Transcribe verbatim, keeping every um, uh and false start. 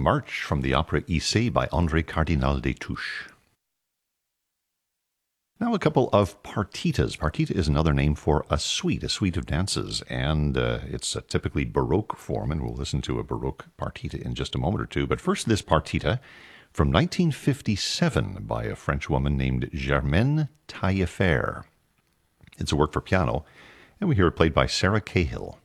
March from the opera Issei by André Cardinal des Touches. Now a couple of partitas. Partita is another name for a suite, a suite of dances, and uh, it's a typically Baroque form, and we'll listen to a Baroque partita in just a moment or two. But first, this partita from nineteen fifty-seven by a French woman named Germaine Taillefer. It's a work for piano, and we hear it played by Sarah Cahill.